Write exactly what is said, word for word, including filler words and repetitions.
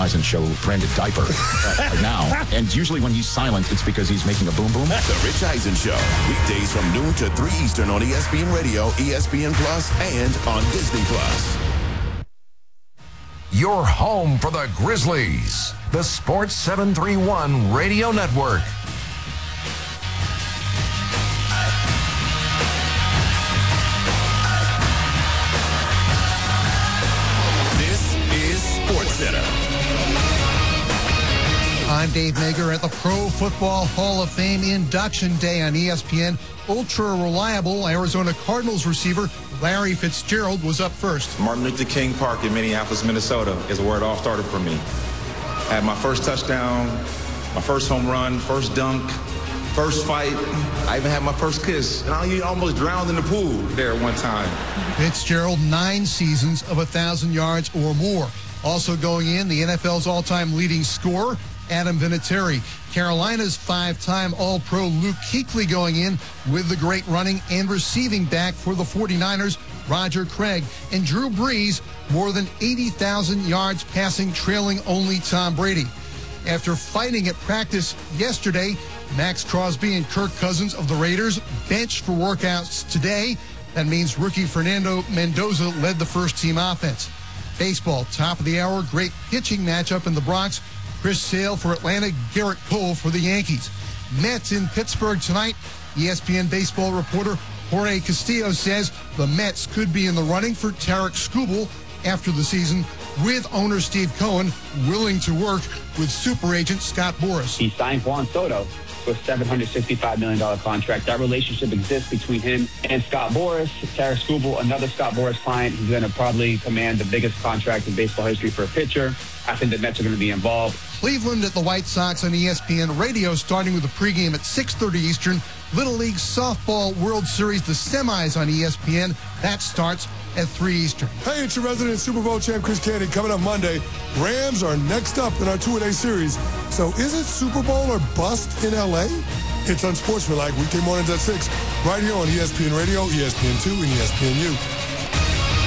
Eisen Show branded diaper right now. And usually when he's silent, it's because he's making a boom boom. The Rich Eisen Show, weekdays from noon to three Eastern on E S P N Radio, E S P N Plus, and on Disney Plus. Your home for the Grizzlies, the Sports seven thirty-one Radio Network. This is SportsCenter. I'm Dave Mager at the Pro Football Hall of Fame Induction Day on E S P N. Ultra-reliable Arizona Cardinals receiver Larry Fitzgerald was up first. Martin Luther King Park in Minneapolis, Minnesota is where it all started for me. I had my first touchdown, my first home run, first dunk, first fight. I even had my first kiss. And I almost drowned in the pool there one time. Fitzgerald, nine seasons of one thousand yards or more. Also going in, the N F L's all-time leading scorer, Adam Vinatieri. Carolina's five-time All-Pro Luke Kuechly going in with the great running and receiving back for the forty-niners, Roger Craig. And Drew Brees, more than eighty thousand yards passing, trailing only Tom Brady. After fighting at practice yesterday, Max Crosby and Kirk Cousins of the Raiders benched for workouts today. That means rookie Fernando Mendoza led the first-team offense. Baseball, top of the hour, great pitching matchup in the Bronx. Chris Sale for Atlanta, Garrett Cole for the Yankees. Mets in Pittsburgh tonight. E S P N baseball reporter Jorge Castillo says the Mets could be in the running for Tarek Skubal after the season, with owner Steve Cohen willing to work with super agent Scott Boras. He signed Juan Soto for a seven hundred sixty-five million dollars contract. That relationship exists between him and Scott Boras. Tarek Skubal, another Scott Boras client, who's going to probably command the biggest contract in baseball history for a pitcher. I think the Mets are going to be involved. Cleveland at the White Sox on E S P N Radio, starting with a pregame at six thirty Eastern. Little League Softball World Series, the semis on E S P N. That starts at three Eastern. Hey, it's your resident Super Bowl champ, Chris Candy. Coming up Monday, Rams are next up in our two-a-day series. So is it Super Bowl or bust in L A? It's Unsportsmanlike, weekday mornings at six, right here on E S P N Radio, E S P N two, and E S P N U.